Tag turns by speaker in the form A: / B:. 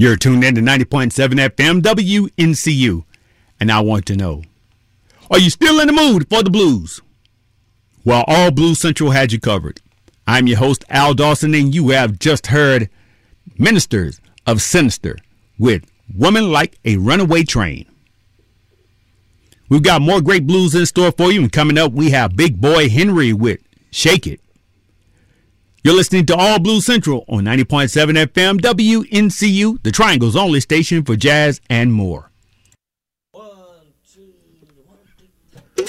A: You're tuned in to 90.7 FM WNCU, and I want to know, are you still in the mood for the blues? Well, All Blues Central had you covered. I'm your host, Al Dawson, and you have just heard Ministers of Sinister with Woman Like a Runaway Train. We've got more great blues in store for you, and coming up, we have Big Boy Henry with Shake It. You're listening to All Blues Central on 90.7 FM WNCU, the Triangle's only station for jazz and more.